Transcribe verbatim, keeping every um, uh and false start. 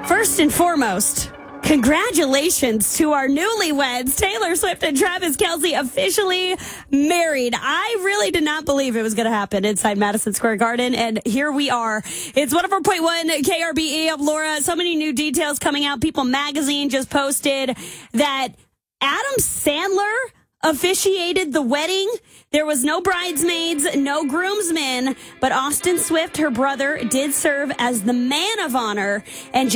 First and foremost, congratulations to our newlyweds, Taylor Swift and Travis Kelce, officially married. I really did not believe it was going to happen inside Madison Square Garden, and here we are. It's one oh four point one K R B E. I'm Laura. So many new details coming out. People Magazine just posted that Adam Sandler officiated the wedding. There was no bridesmaids, no groomsmen, but Austin Swift, her brother, did serve as the man of honor, and